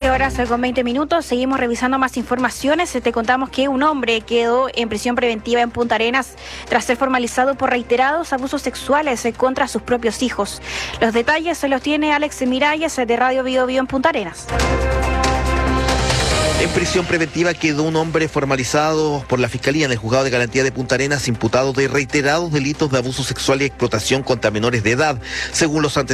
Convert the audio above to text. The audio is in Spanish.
13:20. Seguimos revisando más informaciones. Te contamos que un hombre quedó en prisión preventiva en Punta Arenas tras ser formalizado por reiterados abusos sexuales contra sus propios hijos. Los detalles se los tiene Alex Miralles de Radio Bio Bio en Punta Arenas. En prisión preventiva quedó un hombre formalizado por la Fiscalía en el Juzgado de Garantía de Punta Arenas, imputado de reiterados delitos de abuso sexual y explotación contra menores de edad. Según los antecedentes